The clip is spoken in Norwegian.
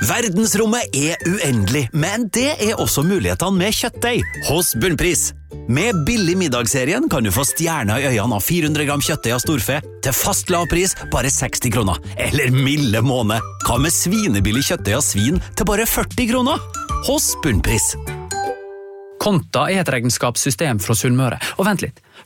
Verdensrommet er uendelig, men det er også mulighetene med kjøttdeig hos Bunnpris. Med billig middagsserien kan du få stjerner i øynene av 400 gram kjøttdeig av storfe til fast lav pris bare 60 kroner. Eller milde måned. Hva med svinebillig kjøttdeig av svin til bare 40 kroner? Hos Bunnpris. Konta er et regnskapssystem fra Sunnmøre. Og vent litt.